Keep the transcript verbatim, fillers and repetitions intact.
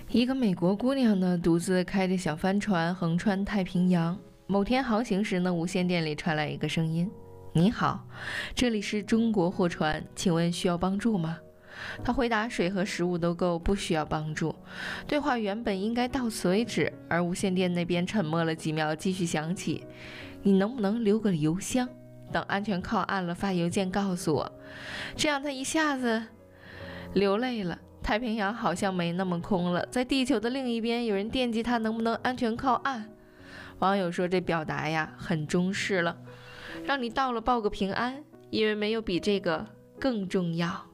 一个美国姑娘呢，独自开着小帆船横穿太平洋。某天航行时呢，无线电里传来一个声音：“你好，这里是中国货船，请问需要帮助吗？”她回答：“水和食物都够，不需要帮助。”对话原本应该到此为止，而无线电那边沉默了几秒，继续响起：“你能不能留个邮箱，等安全靠岸了发邮件告诉我？”这样她一下子流泪了。太平洋好像没那么空了，在地球的另一边，有人惦记他能不能安全靠岸。网友说这表达呀很中式了，让你到了报个平安，因为没有比这个更重要。